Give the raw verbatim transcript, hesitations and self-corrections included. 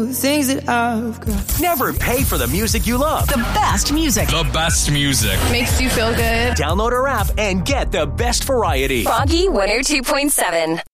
Things that I've got. Never pay for the music you love. The best music. The best music. Makes you feel good. Download our app and get the best variety. Froggy one oh two point seven.